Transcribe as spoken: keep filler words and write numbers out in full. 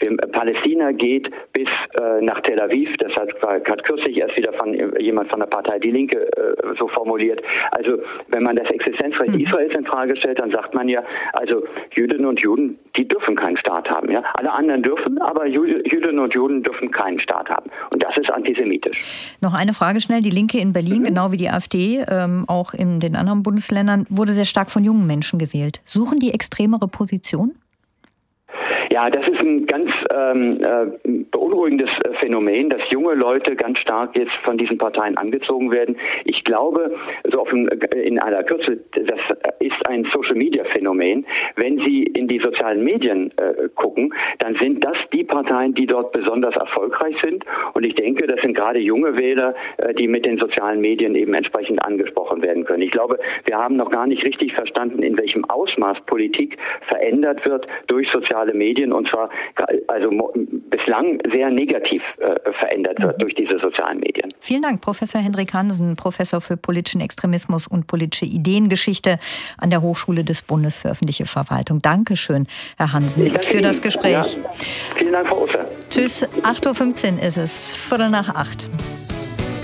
Wir, Palästina geht bis äh, nach Tel Aviv. Das hat, hat kürzlich erst wieder von jemand von der Partei Die Linke äh, so formuliert. Also wenn man das Existenzrecht mhm. Israels in Frage stellt, dann sagt man ja, also Jüdinnen und Juden, die dürfen keinen Staat haben. Ja? Alle anderen dürfen, aber Jüdinnen und Juden dürfen keinen Staat haben. Und das ist antisemitisch. Noch eine Frage schnell. Die Linke in Berlin, mhm. genau wie die AfD, ähm, auch in den anderen Bundesländern, wurde sehr stark von jungen Menschen gewählt. Suchen die extremere Position? Ja, das ist ein ganz ähm, äh, beunruhigendes äh, Phänomen, dass junge Leute ganz stark jetzt von diesen Parteien angezogen werden. Ich glaube, so auf ein, in aller Kürze, das ist ein Social-Media-Phänomen. Wenn Sie in die sozialen Medien äh, gucken, dann sind das die Parteien, die dort besonders erfolgreich sind. Und ich denke, das sind gerade junge Wähler, äh, die mit den sozialen Medien eben entsprechend angesprochen werden können. Ich glaube, wir haben noch gar nicht richtig verstanden, in welchem Ausmaß Politik verändert wird durch soziale Medien. Und zwar also bislang sehr negativ äh, verändert wird mhm. durch diese sozialen Medien. Vielen Dank, Professor Hendrik Hansen, Professor für politischen Extremismus und politische Ideengeschichte an der Hochschule des Bundes für öffentliche Verwaltung. Dankeschön, Herr Hansen, für Ihnen. Das Gespräch. Ja. Vielen Dank, Frau Oster. Tschüss, acht Uhr fünfzehn ist es, Viertel nach acht.